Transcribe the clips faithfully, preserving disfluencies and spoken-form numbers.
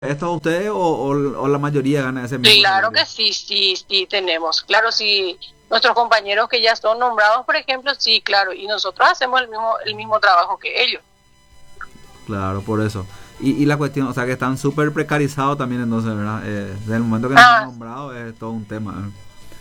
¿Esto ustedes o, o, o la mayoría gana ese mismo Claro salario? que sí, sí, sí tenemos. Claro, sí, nuestros compañeros que ya son nombrados, por ejemplo, sí, claro, y nosotros hacemos el mismo, el mismo trabajo que ellos. Claro, por eso. Y, y la cuestión, o sea, que están súper precarizados también entonces, ¿verdad? Eh, desde el momento que no son Ah, nombrados es todo un tema. ¿Eh?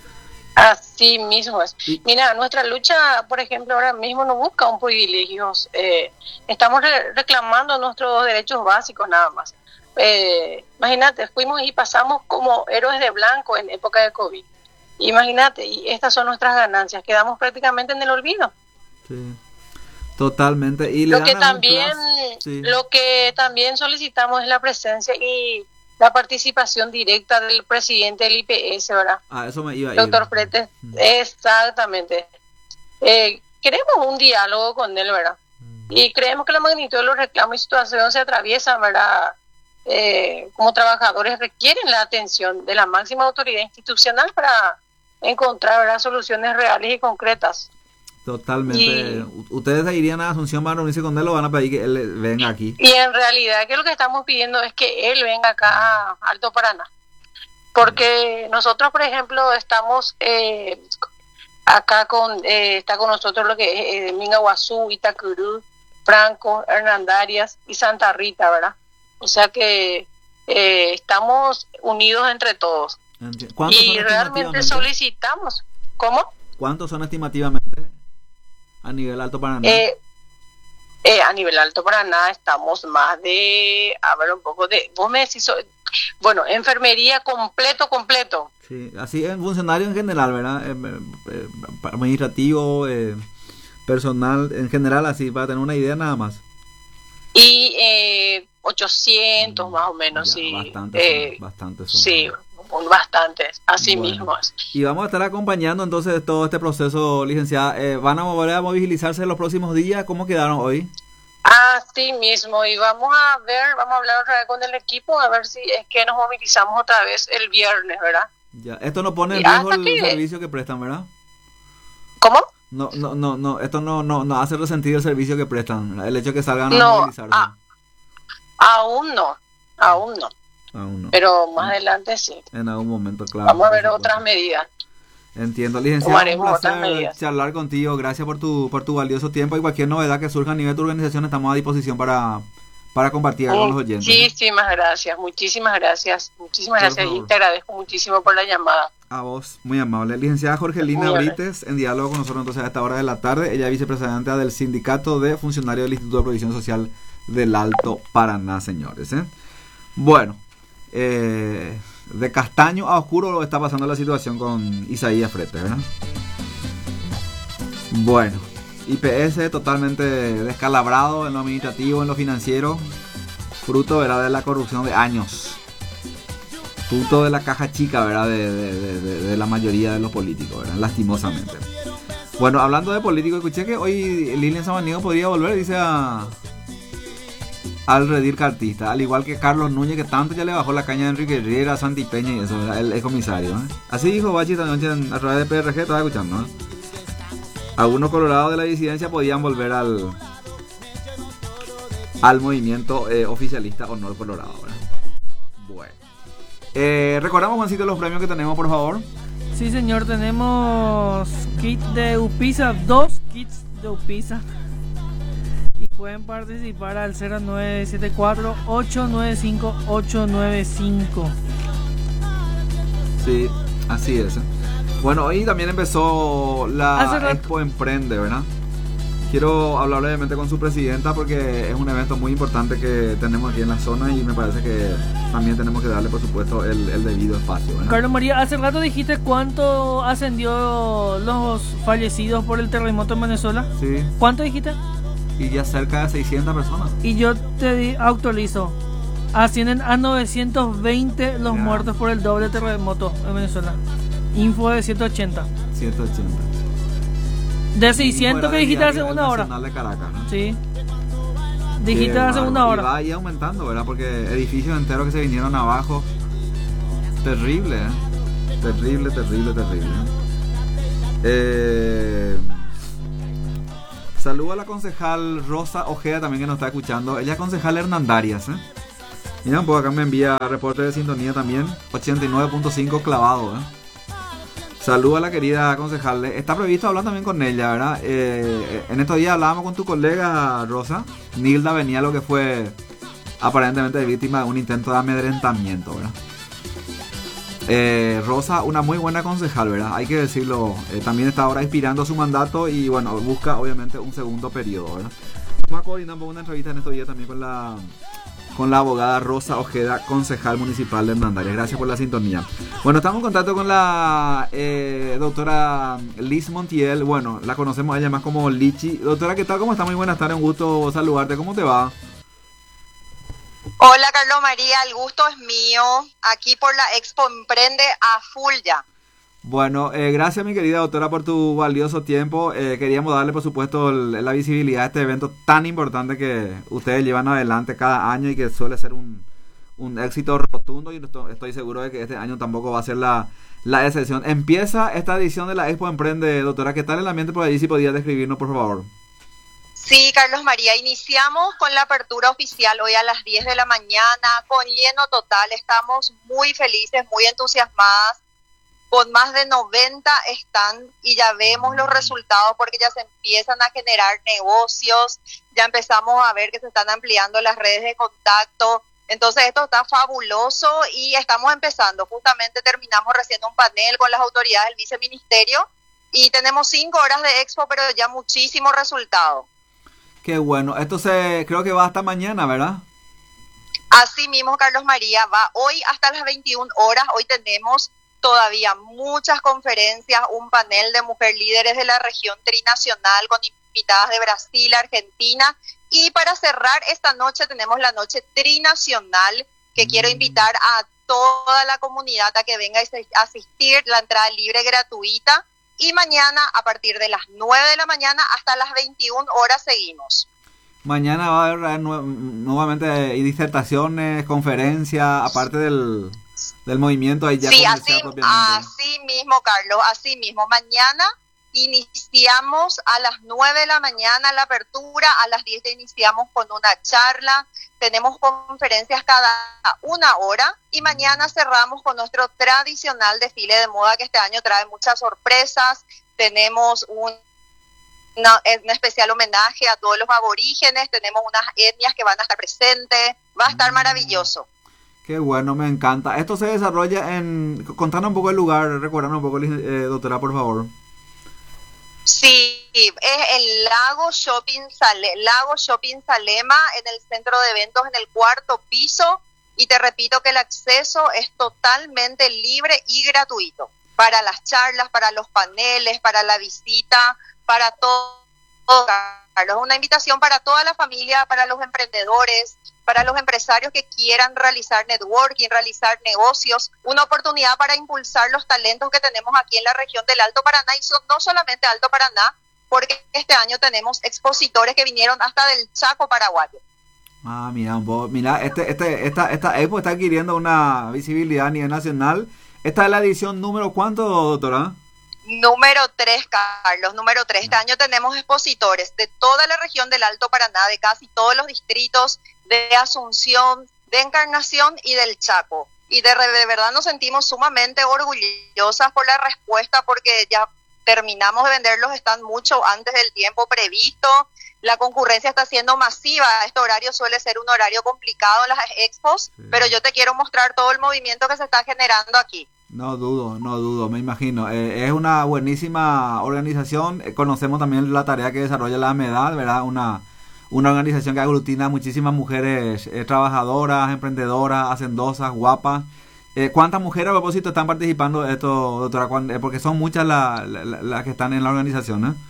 así mismo es. Y, Mira, nuestra lucha, por ejemplo, ahora mismo no busca un privilegio. Eh, estamos re- reclamando nuestros derechos básicos nada más. Eh, imagínate, fuimos y pasamos como héroes de blanco en época de COVID. Imagínate, y estas son nuestras ganancias. Quedamos prácticamente en el olvido. sí, totalmente. ¿Y le Lo dan que algún también, plazo? Sí. lo que también solicitamos es la presencia y la participación directa del presidente del I P S, ¿verdad? Ah, eso me iba a ir. Doctor Fretes, exactamente. Eh, queremos un diálogo con él, ¿verdad? Y creemos que la magnitud de los reclamos y situaciones se atraviesan, ¿verdad? Eh, como trabajadores requieren la atención de la máxima autoridad institucional para encontrar, ¿verdad?, soluciones reales y concretas. Totalmente. Y, U- ¿Ustedes se irían a Asunción para reunirse con él o van a pedir que él eh, venga aquí? y en realidad que lo que estamos pidiendo es que él venga acá a Alto Paraná. Porque nosotros, por ejemplo, estamos eh, acá con, eh, está con nosotros lo que es eh, Mingaguazú, Itacurú, Franco, Hernandarias y Santa Rita, ¿verdad? O sea que eh, estamos unidos entre todos. Enti- ¿Cuántos son Y realmente estimativamente? solicitamos, ¿cómo? ¿Cuántos son estimativamente a nivel Alto Paraná? Eh, eh, a nivel Alto Paraná estamos más de, a ver, un poco de, vos me decís, so- bueno, enfermería completo, completo. Sí, así en funcionario en general, ¿verdad? Eh, eh, administrativo, eh, personal, en general, así, para tener una idea nada más. Y eh, ochocientos Mm, más o menos, ya, sí, bastantes son, eh, bastantes son. sí, un- bastantes, así Bueno, mismo es. y vamos a estar acompañando entonces todo este proceso, licenciada. Eh, ¿Van a volver a movilizarse en los próximos días? ¿Cómo quedaron hoy? Así mismo, y vamos a ver, vamos a hablar otra vez con el equipo, a ver si es que nos movilizamos otra vez el viernes, ¿verdad? Ya, esto no pone Y en riesgo hasta el que, servicio que prestan, ¿verdad? ¿cómo? No, no, no, no, esto no, no, no hace resentir el servicio que prestan, ¿verdad? El hecho de que salgan a No, movilizarse. a- aún no, aún no, Aún no. pero más adelante sí. En algún momento, claro. Vamos a por ver supuesto. otras medidas, Entiendo, licenciado, un tomaremos otras placer medidas. charlar contigo. Gracias por tu, por tu valioso tiempo y cualquier novedad que surja a nivel de tu organización estamos a disposición para, para compartir con los oyentes. ¿Eh? Muchísimas gracias, muchísimas gracias, muchísimas Por gracias y favor. te agradezco muchísimo por la llamada. A vos, muy amable. Licenciada Jorgelina Muy amable. Brites, en diálogo con nosotros entonces a esta hora de la tarde. Ella es vicepresidenta del Sindicato de Funcionarios del Instituto de Provisión Social del Alto Paraná, señores. ¿eh? Bueno, eh, de castaño a oscuro lo está pasando la situación con Isaías Fretes, ¿verdad? Bueno, I P S totalmente descalabrado en lo administrativo, en lo financiero, fruto, ¿verdad?, de la corrupción de años. Fruto de la caja chica, ¿verdad?, de, de, de, de, de la mayoría de los políticos, ¿verdad?, lastimosamente. Bueno, hablando de políticos, escuché que hoy Lilian Samaniego podría volver, dice, a al redil cartista, al igual que Carlos Núñez, que tanto ya le bajó la caña a Enrique Riera, Santi Peña y eso, ¿verdad?, el, el comisario. ¿eh? Así dijo Bachi también a través de P R G, estaba escuchando, ¿eh? Algunos colorados de la disidencia podían volver al al movimiento eh, oficialista Honor Colorado, ¿verdad? Bueno. Eh, recordamos, Juancito, los premios que tenemos, por favor. Sí, señor, tenemos kit de Upisa, dos kits de Upisa. Y pueden participar al cero nueve siete cuatro, ocho nueve cinco, ocho nueve cinco. Sí, así es. ¿eh? Bueno, hoy también empezó la Hace rato. Expo Emprende, ¿verdad? Quiero hablar brevemente con su presidenta porque es un evento muy importante que tenemos aquí en la zona y me parece que también tenemos que darle, por supuesto, el, el debido espacio, ¿verdad? Carlos María, hace rato dijiste cuánto ascendió los fallecidos por el terremoto en Venezuela. Sí, ¿Cuánto dijiste? y ya cerca de seiscientas personas. Y yo te di- actualizo. Ascienden a novecientos veinte los Ya. muertos por el doble terremoto en Venezuela. Info de ciento ochenta. ciento ochenta. De seiscientos que dijiste hace una hora. Nacional de Caracas, ¿no? Sí. Dijiste Qué hace una bárbaro. Y va hora. ahí aumentando, ¿verdad? Porque edificios enteros que se vinieron abajo. Terrible, ¿eh? Terrible, terrible, terrible. Eh... Saludo a la concejal Rosa Ojeda también que nos está escuchando. Ella es concejal Hernandarias, ¿eh? Mira un poco, acá me envía reporte de sintonía también. ochenta y nueve punto cinco clavado, ¿eh? Saludos a la querida concejal. Está previsto hablar también con ella, ¿verdad? Eh, en estos días hablábamos con tu colega Rosa. Nilda venía lo que fue aparentemente víctima de un intento de amedrentamiento, ¿verdad? Eh, Rosa, una muy buena concejal, ¿verdad? Hay que decirlo. Eh, también está ahora inspirando su mandato y bueno, busca obviamente un segundo periodo, ¿verdad? Vamos a coordinar una entrevista en estos días también con la... con la abogada Rosa Ojeda, concejal municipal de Hernandarias. Gracias por la sintonía. Bueno, estamos en contacto con la eh, doctora Liz Montiel. Bueno, la conocemos a ella más como Lichi. Doctora, ¿qué tal? ¿Cómo está? Muy buenas tardes, un gusto saludarte. ¿Cómo te va? Hola, Carlos María, el gusto es mío. Aquí por la Expo Emprende a full ya. Bueno, eh, gracias mi querida doctora por tu valioso tiempo. Eh, queríamos darle por supuesto el, la visibilidad a este evento tan importante que ustedes llevan adelante cada año y que suele ser un, un éxito rotundo y estoy, estoy seguro de que este año tampoco va a ser la, la excepción. Empieza esta edición de la Expo Emprende, doctora. ¿Qué tal el ambiente por allí? Si podías describirnos, por favor. Sí, Carlos María, iniciamos con la apertura oficial hoy a las diez de la mañana, con lleno total. Estamos muy felices, muy entusiasmadas. Con más de noventa están y ya vemos los resultados porque ya se empiezan a generar negocios, ya empezamos a ver que se están ampliando las redes de contacto. Entonces esto está fabuloso y estamos empezando. Justamente terminamos recién un panel con las autoridades del viceministerio y tenemos cinco horas de expo, pero ya muchísimos resultados. Qué bueno. Esto se creo que va hasta mañana, ¿verdad? Así mismo, Carlos María, va hoy hasta las veintiuna horas. Hoy tenemos todavía muchas conferencias, un panel de mujeres líderes de la región trinacional con invitadas de Brasil, Argentina, y para cerrar esta noche tenemos la noche trinacional que mm. quiero invitar a toda la comunidad a que venga a asistir, la entrada libre gratuita, y mañana a partir de las nueve de la mañana hasta las veintiuna horas seguimos. Mañana va a haber nu nuevamente disertaciones, conferencias, aparte del... del movimiento ahí ya. Sí, así, así mismo, Carlos, así mismo. Mañana iniciamos a las nueve de la mañana la apertura, a las diez iniciamos con una charla, tenemos conferencias cada una hora y mañana cerramos con nuestro tradicional desfile de moda que este año trae muchas sorpresas. Tenemos un, una, un especial homenaje a todos los aborígenes, tenemos unas etnias que van a estar presentes, va a estar maravilloso. Qué bueno, me encanta. Esto se desarrolla en... Contanos un poco el lugar, recuérdanos un poco, eh, doctora, por favor. Sí, es el Lago Shopping, Sale, Lago Shopping Salema, en el centro de eventos, en el cuarto piso. Y te repito que el acceso es totalmente libre y gratuito. Para las charlas, para los paneles, para la visita, para todo. Es una invitación para toda la familia, para los emprendedores, para los empresarios que quieran realizar networking, realizar negocios, una oportunidad para impulsar los talentos que tenemos aquí en la región del Alto Paraná, y son, no solamente Alto Paraná, porque este año tenemos expositores que vinieron hasta del Chaco paraguayo. Ah, mira, mira, este, este, esta, esta expo está adquiriendo una visibilidad a nivel nacional. Esta es la edición número ¿cuánto, doctora? Número tres, Carlos, número tres. Este año tenemos expositores de toda la región del Alto Paraná, de casi todos los distritos, de Asunción, de Encarnación y del Chaco. Y de, de verdad nos sentimos sumamente orgullosas por la respuesta, porque ya terminamos de venderlos, están mucho antes del tiempo previsto. La concurrencia está siendo masiva. Este horario suele ser un horario complicado en las expos, sí. Pero yo te quiero mostrar todo el movimiento que se está generando aquí. No dudo, no dudo, me imagino. Eh, es una buenísima organización. Eh, conocemos también la tarea que desarrolla la AMEDAD, ¿verdad? Una, una organización que aglutina a muchísimas mujeres eh, trabajadoras, emprendedoras, hacendosas, guapas. Eh, ¿Cuántas mujeres a propósito están participando de esto, doctora? Porque son muchas las la, la, la que están en la organización, ¿eh?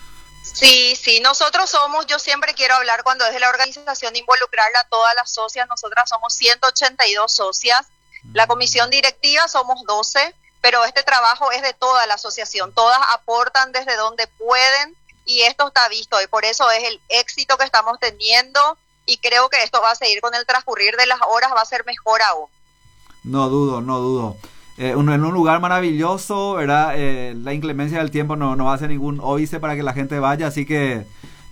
Sí, sí, nosotros somos, yo siempre quiero hablar cuando es de la organización, involucrar a todas las socias. Nosotras somos ciento ochenta y dos socias. La comisión directiva somos doce, pero este trabajo es de toda la asociación. Todas aportan desde donde pueden y esto está visto y por eso es el éxito que estamos teniendo, y creo que esto va a seguir con el transcurrir de las horas, va a ser mejor aún. No dudo, no dudo. Eh, un, en un lugar maravilloso, ¿verdad? Eh, la inclemencia del tiempo no, no va a ser ningún óbice para que la gente vaya, así que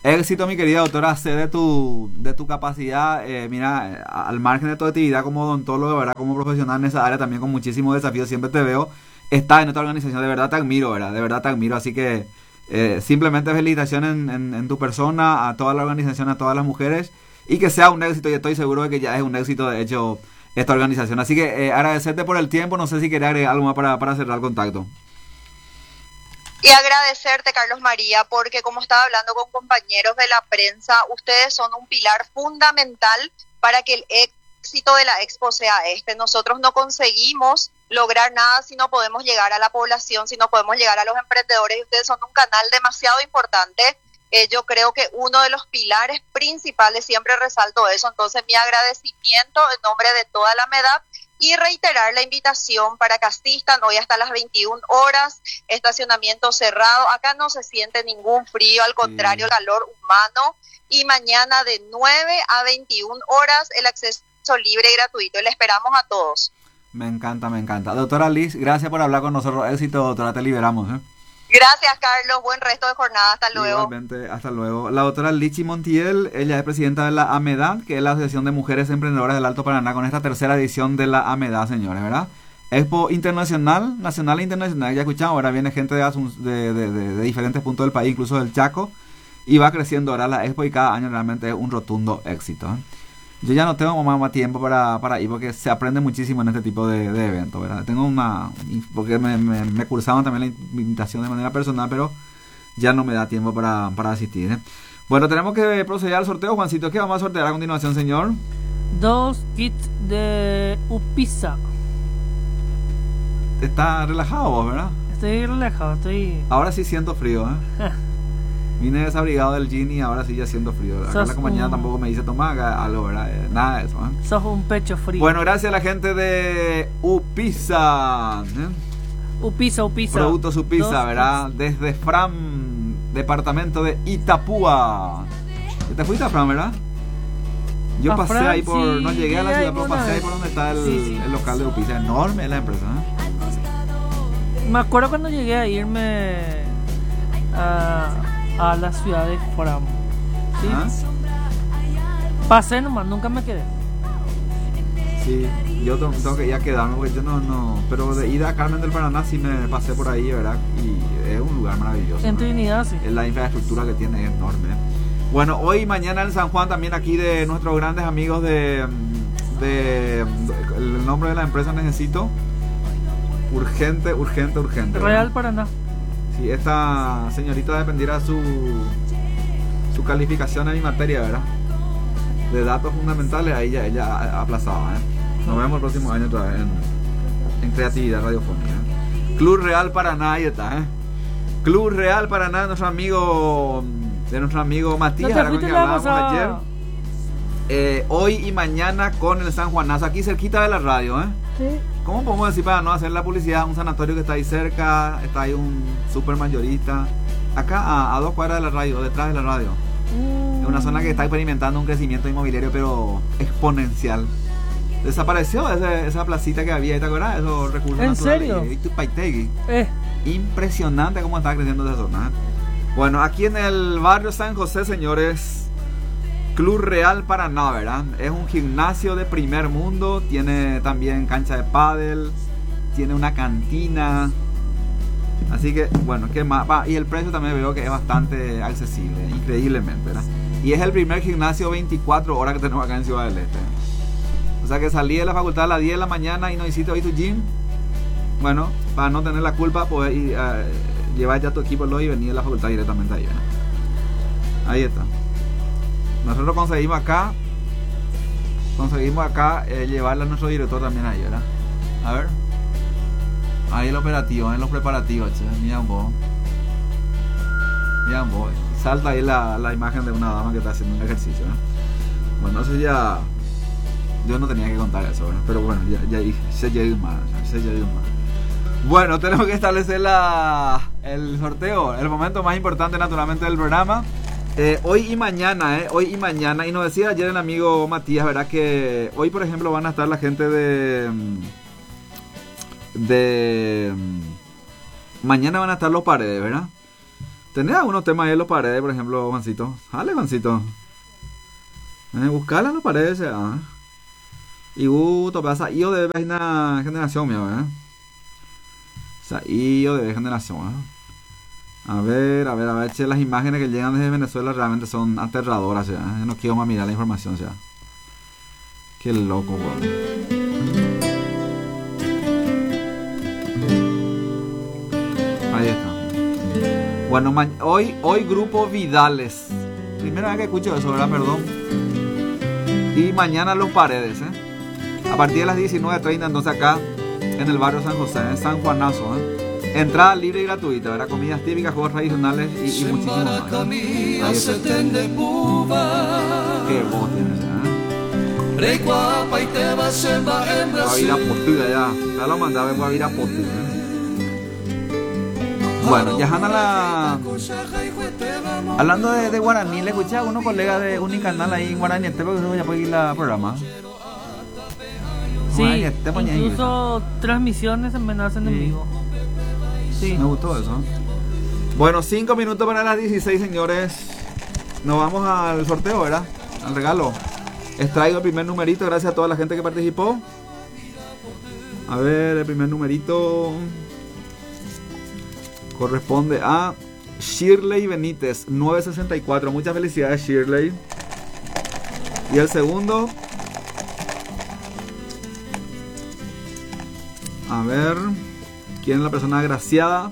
Éxito, mi querida doctora, sé de tu, de tu capacidad, eh, mira, al margen de tu actividad como odontólogo, de verdad, como profesional en esa área, también con muchísimos desafíos, siempre te veo, estás en esta organización, de verdad te admiro, ¿verdad? De verdad te admiro, así que eh, simplemente felicitaciones en, en, en tu persona, a toda la organización, a todas las mujeres, y que sea un éxito, y estoy seguro de que ya es un éxito, de hecho, esta organización. Así que eh, agradecerte por el tiempo, no sé si querés agregar algo más para, para cerrar el contacto. Y agradecerte, Carlos María, porque como estaba hablando con compañeros de la prensa, ustedes son un pilar fundamental para que el éxito de la Expo sea este. Nosotros no conseguimos lograr nada si no podemos llegar a la población, si no podemos llegar a los emprendedores, y ustedes son un canal demasiado importante. Eh, yo creo que uno de los pilares principales, siempre resalto eso, entonces mi agradecimiento en nombre de toda la MEDAP, y reiterar la invitación para que asistan hoy hasta las veintiuna horas, estacionamiento cerrado, acá no se siente ningún frío, al contrario, sí. Calor humano, y mañana de nueve a veintiuna horas el acceso libre y gratuito, y le esperamos a todos. Me encanta, me encanta. Doctora Liz, gracias por hablar con nosotros, éxito, doctora, te liberamos, ¿eh? Gracias, Carlos, buen resto de jornada, hasta luego. Igualmente, hasta luego. La doctora Lichi Montiel, ella es presidenta de la AMEDA, que es la Asociación de Mujeres Emprendedoras del Alto Paraná, con esta tercera edición de la AMEDA, señores, ¿verdad? Expo internacional, nacional e internacional, ya escuchamos, ahora viene gente de, de, de, de, de diferentes puntos del país, incluso del Chaco, y va creciendo ahora la Expo, y cada año realmente es un rotundo éxito, ¿eh? Yo ya no tengo más, más tiempo para, para ir, porque se aprende muchísimo en este tipo de, de eventos, ¿verdad? Tengo una... porque me, me, me cursaban también la invitación de manera personal, pero ya no me da tiempo para, para asistir, ¿eh? Bueno, tenemos que proceder al sorteo, Juancito. ¿Qué vamos a sortear a continuación, señor? Dos kits de Upisa. Está relajado vos, ¿verdad? Estoy relajado, estoy... Ahora sí siento frío, ¿eh? Vine desabrigado del gin y ahora sí ya siento frío. Acá la compañía un... tampoco me dice tomar algo, ¿verdad? Eh, nada de eso, ¿eh? Sos un pecho frío. Bueno, gracias a la gente de Upisa, ¿eh? Upisa, Upisa. Productos Upisa, Dos ¿verdad? Kits. Desde Fram, departamento de Itapúa. ¿Te fuiste a Fram, verdad? Yo a pasé Fran, ahí por... Sí, no llegué a la ciudad, pero pasé ahí por donde está el, sí, sí. el local de Upisa. Enorme la empresa, ¿eh? Me acuerdo cuando llegué a irme a... a la ciudad de Fram, ¿sí? ¿Ah? Pasé nomás, nunca me quedé. Sí, yo tengo, tengo que ir a quedarme porque yo no, no, pero de ir a Carmen del Paraná sí me pasé por ahí, ¿verdad? Y es un lugar maravilloso. En Trinidad, sí. La infraestructura que tiene es enorme. Bueno, hoy y mañana en San Juan también aquí de nuestros grandes amigos de, de, de el nombre de la empresa necesito. Urgente, urgente, urgente. Real Paraná. Sí, esta señorita dependiera su su calificación en mi materia, ¿verdad? De datos fundamentales, ahí ya ella aplazaba, ¿eh? Nos vemos el próximo año otra vez en, en creatividad radiofónica, ¿eh? Club Real Paraná, ahí está, ¿eh? Club Real Paraná, de nuestro amigo, de nuestro amigo Matías, ¿No te que hablábamos ayer. Eh, hoy y mañana con el San Juanazo, aquí cerquita de la radio, ¿eh? Sí. ¿Cómo podemos decir para no hacer la publicidad? Un sanatorio que está ahí cerca, está ahí un super mayorista. Acá a, a dos cuadras de la radio, detrás de la radio. Mm. Es una zona que está experimentando un crecimiento inmobiliario, pero exponencial. Desapareció ese, esa placita que había, ¿te acuerdas? Esos recursos ¿En naturales. serio? Y Tupaitegui. Eh. Impresionante cómo está creciendo esa zona. Bueno, aquí en el barrio San José, señores, Club Real Paraná, ¿verdad? Es un gimnasio de primer mundo, tiene también cancha de pádel, tiene una cantina, así que, bueno, ¿qué más? Va, y el precio también veo que es bastante accesible, increíblemente, ¿verdad? Y es el primer gimnasio veinticuatro horas que tenemos acá en Ciudad del Este. O sea que salí de la facultad a las diez de la mañana y no hiciste hoy tu gym. Bueno, para no tener la culpa, poder ir, uh, llevar ya tu equipo y venir a la facultad directamente ahí, ¿verdad? Ahí está. Nosotros conseguimos acá, conseguimos acá eh, llevarle a nuestro director también ahí, ¿verdad? A ver. Ahí el operativo, en los preparativos, che. Mira un poco. Mira un poco. Salta ahí la, la imagen de una dama que está haciendo un ejercicio, ¿eh? Bueno, eso ya... Yo no tenía que contar eso, ¿verdad? Pero bueno, ya, ya se llegó más, se llegó más. Bueno, tenemos que establecer la, el sorteo, el momento más importante naturalmente del programa. Eh, hoy y mañana, eh, hoy y mañana, y nos decía ayer el amigo Matías, ¿verdad? Que hoy, por ejemplo, van a estar la gente de... de... mañana van a estar los Paredes, ¿verdad? ¿Tenés algunos temas ahí en los paredes, por ejemplo, Juancito? Dale, Juancito. Eh, buscala en los paredes, ¿eh? Y uh, pasa io de una generación, mío, ¿eh? O sea, io de generación, ¿eh? A ver, a ver, a ver, che, las imágenes que llegan desde Venezuela realmente son aterradoras, ¿ya? No quiero más mirar la información, ¿ya? Qué loco, weón. Ahí está. Bueno, hoy, hoy Grupo Vidales. Primera vez que escucho eso, ¿verdad? Perdón. Y mañana Los Paredes, ¿eh? A partir de las diecinueve treinta, entonces acá en el barrio San José, en San Juanazo, ¿eh? Entrada libre y gratuita, ¿verdad? Comidas típicas, juegos tradicionales y, y muchísimo más, ¿eh? Ahí está. Qué voz tienes, ¿eh? Voy a ir a postura ya. Ya lo mandaba, voy a ir a postura, ¿eh? Bueno, ya anda la... Hablando de, de guaraní, le escuché a unos colegas de Unicanal ahí en Guaraní, este porque ya puede ir la programa. Sí, incluso transmisiones se me hacen en vivo. Sí. Me gustó eso. Bueno, cinco minutos para las dieciséis, señores. Nos vamos al sorteo, ¿verdad? Al regalo. Extraigo el primer numerito, gracias a toda la gente que participó. A ver, el primer numerito corresponde a Shirley Benítez, nueve sesenta y cuatro. Muchas felicidades, Shirley. Y el segundo, a ver, ¿quién es la persona agraciada?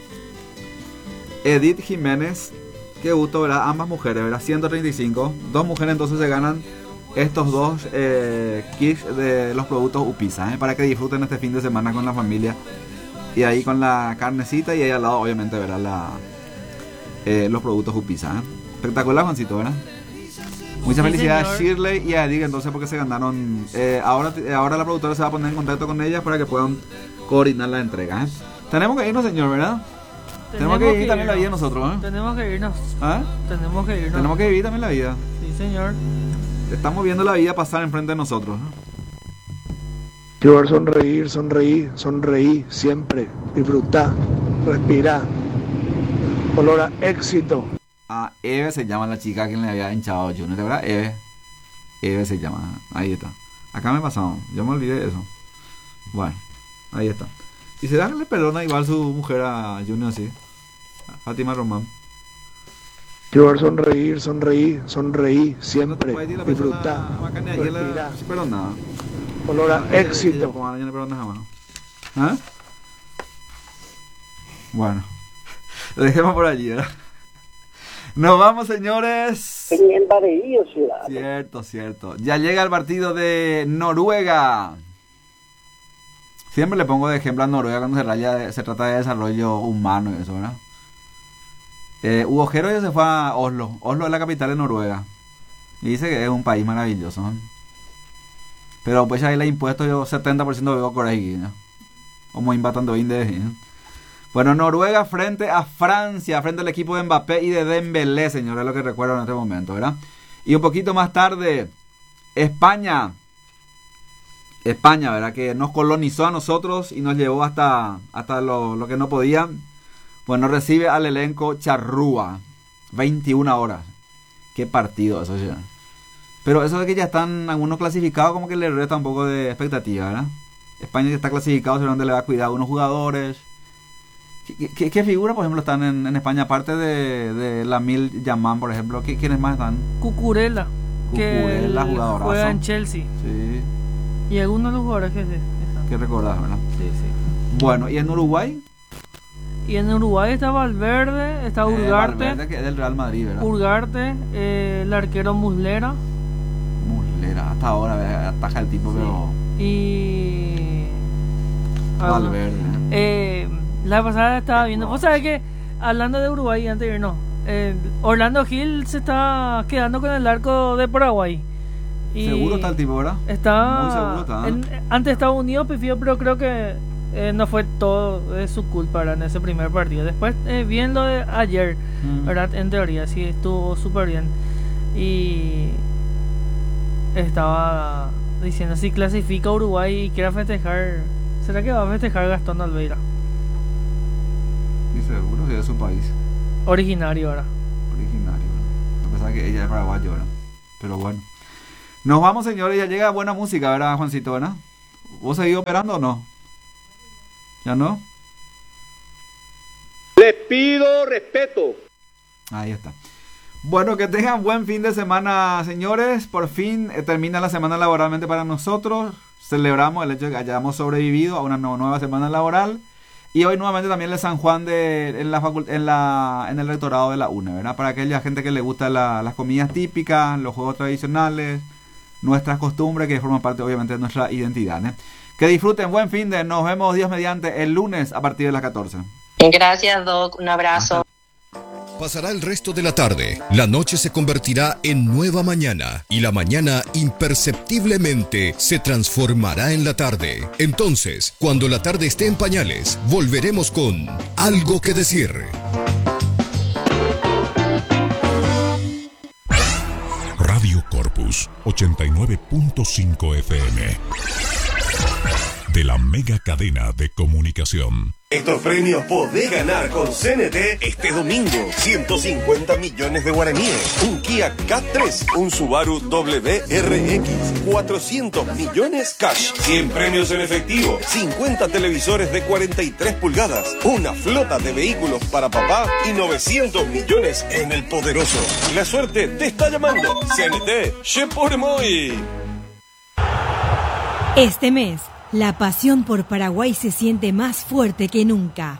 Edith Jiménez. Qué gusto, ¿verdad? Ambas mujeres, ¿verdad? ciento treinta y cinco. Dos mujeres entonces se ganan estos dos eh, kits de los productos Upisa, ¿eh? Para que disfruten este fin de semana con la familia. Y ahí con la carnecita y ahí al lado, obviamente, ¿verdad? La, eh, los productos Upisa, ¿eh? Espectacular, Juancito, ¿verdad? Muchas sí, felicidades a Shirley y a Edith, entonces, porque se ganaron. Eh, ahora, ahora la productora se va a poner en contacto con ellas para que puedan coordinar la entrega, ¿eh? Tenemos que irnos, señor, ¿verdad? Tenemos, Tenemos que vivir que también la vida nosotros, ¿eh? Tenemos que irnos. ¿Ah? Tenemos que irnos. Tenemos que vivir también la vida. Sí, señor. Estamos viendo la vida pasar enfrente de nosotros, ¿eh? Quiero sonreír, sonreír, sonreír, siempre. Disfrutar, respirar. Olor a éxito. Ah, Eve se llama la chica a quien le había hinchado yo, ¿no te acuerdas? Eve. Eve se llama. Ahí está. Acá me pasó. Yo me olvidé de eso. Bueno, ahí está. Y se da que le perdona igual su mujer a Junior así. A Fátima Román. Quiero sonreír, sonreír, sonreír, siempre. No disfrutar, respirar. No perdón nada. Olor a éxito. Yo no perdono jamás. ¿Ah? Bueno. Lo dejemos por allí, ¿verdad? Nos vamos, señores. Cierto, cierto. Ya llega el partido de Noruega. Siempre le pongo de ejemplo a Noruega cuando se, raya, se trata de desarrollo humano y eso, ¿verdad? Eh, Hugo Jero ya se fue a Oslo. Oslo es la capital de Noruega. Y dice que es un país maravilloso, ¿no? Pero pues ahí le he impuesto yo setenta por ciento de Corea, ¿no? Como invitando inde. Bueno, Noruega frente a Francia, frente al equipo de Mbappé y de Dembélé, señores, es lo que recuerdo en este momento, ¿verdad? Y un poquito más tarde, España. España, ¿verdad? Que nos colonizó a nosotros y nos llevó hasta, hasta lo, lo que no podían. Bueno, recibe al elenco Charrúa. veintiuna horas. Qué partido eso, ya. Pero eso de que ya están algunos clasificados, como que le resta un poco de expectativa, ¿verdad? España ya está clasificado, seguramente le va a cuidar a unos jugadores. ¿Qué, qué, qué figuras, por ejemplo, están en, en España? Aparte de, de Lamil Yamal, por ejemplo, ¿qué, ¿quiénes más están? Cucurella. Cucurella, que jugadorazo. Juega en Chelsea. Sí. Y algunos de los jugadores que están. ¿Qué recordás, verdad? Sí, sí. Bueno, ¿y en Uruguay? Y en Uruguay está Valverde, está Ugarte. Eh, Valverde, que es del Real Madrid, ¿verdad? Ugarte, eh, el arquero Muslera. Muslera, hasta ahora, ¿verdad? Ataja el tipo, sí. Pero... Y... Valverde. Eh, la pasada estaba viendo... Vos sabés que, hablando de Uruguay, antes de irnos, eh, Orlando Gil se está quedando con el arco de Paraguay. Y seguro está el tipo, ¿verdad? Está... Muy seguro está, ¿eh? En, ante Estados Unidos, pifió, pero creo que... Eh, no fue todo eh, su culpa, ¿verdad? En ese primer partido. Después, eh, bien lo de ayer, mm. ¿verdad? En teoría, sí, estuvo súper bien. Y estaba diciendo, si clasifica Uruguay y quiera festejar, ¿será que va a festejar Gastón Alveira? Y seguro que es su país. Originario ahora. Originario. A pesar que ella es paraguayo, ¿verdad? Pero bueno. Nos vamos, señores. Ya llega buena música, ¿verdad, Juancito, verdad? ¿Vos seguís operando o no? ¿Ya no? Les pido respeto. Ahí está. Bueno, que tengan buen fin de semana, señores. Por fin eh, termina la semana laboralmente para nosotros. Celebramos el hecho de que hayamos sobrevivido a una no, nueva semana laboral. Y hoy nuevamente también el San Juan de, en, la facult- en, la, en el rectorado de la U N E, ¿verdad? Para aquella gente que le gusta la, las comidas típicas, los juegos tradicionales, nuestras costumbres que forman parte obviamente de nuestra identidad, ¿eh? Que disfruten, buen fin de, nos vemos Dios mediante el lunes a partir de las catorce. Gracias, Doc, un abrazo. Hasta. Pasará el resto de la tarde, la noche se convertirá en nueva mañana y la mañana imperceptiblemente se transformará en la tarde. Entonces, cuando la tarde esté en pañales, volveremos con Algo que Decir. Radio Corpus ochenta y nueve punto cinco F M de la mega cadena de comunicación. Estos premios podés ganar con C N T este domingo. ciento cincuenta millones de guaraníes, un Kia K tres, un Subaru W R X, cuatrocientos millones cash, cien premios en efectivo, cincuenta televisores de cuarenta y tres pulgadas, una flota de vehículos para papá y novecientos millones en el poderoso. La suerte te está llamando. C N T, je por moi. Este mes, la pasión por Paraguay se siente más fuerte que nunca.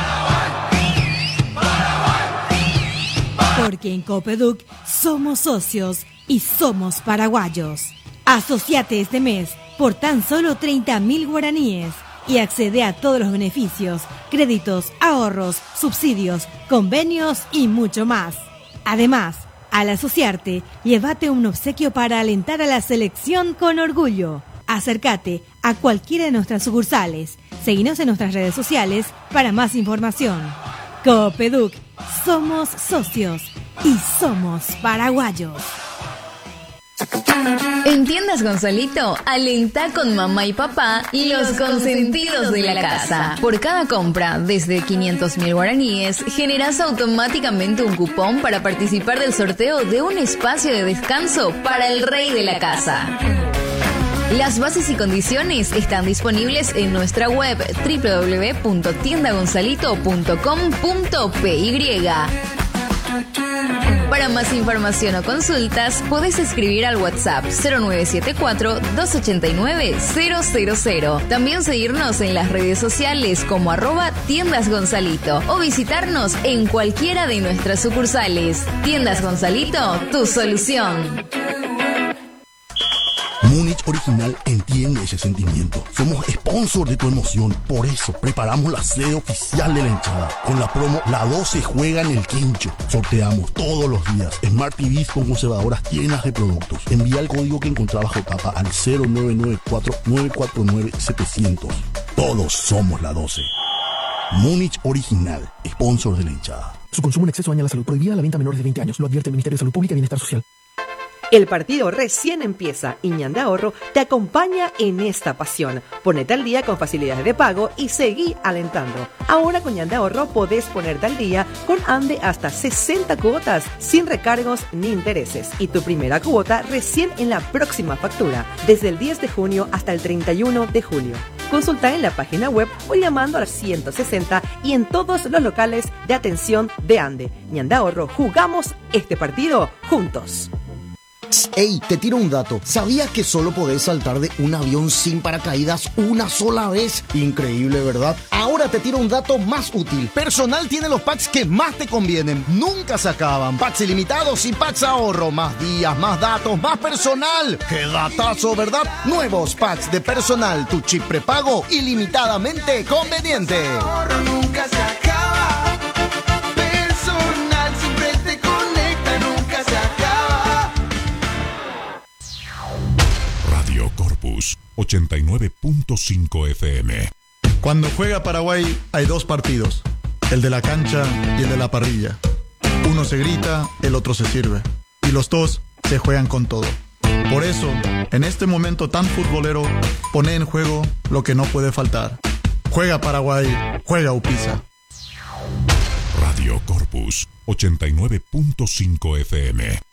Porque en Copeduc somos socios y somos paraguayos. Asociate este mes por tan solo treinta mil guaraníes y accede a todos los beneficios, créditos, ahorros, subsidios, convenios y mucho más. Además, al asociarte, llévate un obsequio para alentar a la selección con orgullo. Acércate a cualquiera de nuestras sucursales. Seguinos en nuestras redes sociales para más información. Copeduc, somos socios y somos paraguayos. En Tiendas Gonzalito, alentá con mamá y papá los consentidos de la casa. Por cada compra desde quinientos mil guaraníes, generás automáticamente un cupón para participar del sorteo de un espacio de descanso para el rey de la casa. Las bases y condiciones están disponibles en nuestra web doble u doble u doble u punto tienda gonzalito punto com punto p y. Para más información o consultas, podés escribir al WhatsApp cero nueve siete cuatro, dos ocho nueve, cero cero cero. También seguirnos en las redes sociales como arroba Tiendas Gonzalito o visitarnos en cualquiera de nuestras sucursales. Tiendas Gonzalito, tu solución. Múnich Original entiende ese sentimiento. Somos sponsor de tu emoción. Por eso preparamos la sede oficial de la hinchada. Con la promo La doce juega en el quincho. Sorteamos todos los días Smart T Vs con conservadoras llenas de productos. Envía el código que encontrás bajo tapa al cero nueve nueve cuatro, nueve cuatro nueve, setecientos. Todos somos la doce. Múnich Original, sponsor de la hinchada. Su consumo en exceso daña la salud. Prohibida la venta a menores de veinte años. Lo advierte el Ministerio de Salud Pública y Bienestar Social. El partido recién empieza y Ñande Ahorro te acompaña en esta pasión. Ponete al día con facilidades de pago y seguí alentando. Ahora con Ñande Ahorro podés ponerte al día con Ande hasta sesenta cuotas sin recargos ni intereses. Y tu primera cuota recién en la próxima factura, desde el diez de junio hasta el treinta y uno de julio. Consulta en la página web o llamando al ciento sesenta y en todos los locales de atención de Ande. Ñande Ahorro, jugamos este partido juntos. Ey, te tiro un dato. ¿Sabías que solo podés saltar de un avión sin paracaídas una sola vez? Increíble, ¿verdad? Ahora te tiro un dato más útil. Personal tiene los packs que más te convienen. Nunca se acaban. Packs ilimitados y packs ahorro. Más días, más datos, más personal. ¡Qué datazo!, ¿verdad? Nuevos packs de personal. Tu chip prepago ilimitadamente conveniente. Ahorro nunca se acaba. Personal siempre te conecta, nunca se acaba. Radio Corpus ochenta y nueve punto cinco F M. Cuando juega Paraguay hay dos partidos, el de la cancha y el de la parrilla. Uno se grita, el otro se sirve. Y los dos se juegan con todo. Por eso, en este momento tan futbolero, pone en juego lo que no puede faltar. Juega Paraguay, juega Upisa. Radio Radio Corpus ochenta y nueve punto cinco F M.